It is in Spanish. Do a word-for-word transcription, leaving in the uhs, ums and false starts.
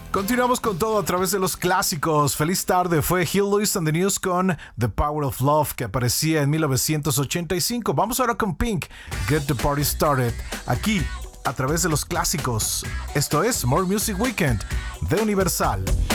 Continuamos con todo a través de los clásicos. Feliz tarde, fue Huey Lewis and the News con The Power of Love, que aparecía en mil novecientos ochenta y cinco. Vamos ahora con Pink, Get the Party Started, aquí a través de los clásicos. Esto es More Music Weekend de Universal.